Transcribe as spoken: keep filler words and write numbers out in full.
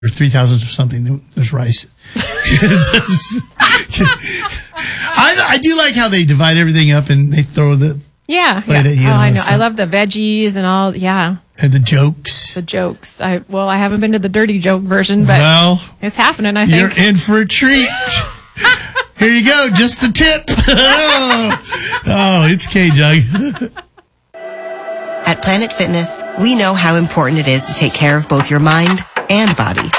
or three thousand or something. There's rice. I, I do like how they divide everything up and they throw the yeah. plate yeah. at you. Oh, I know. Stuff. I love the veggies and all. Yeah. And the jokes. The jokes. I well, I haven't been to the dirty joke version, but well, it's happening. I think you're in for a treat. Here you go, just the tip. oh, oh, it's K-Jug. At Planet Fitness, we know how important it is to take care of both your mind and body.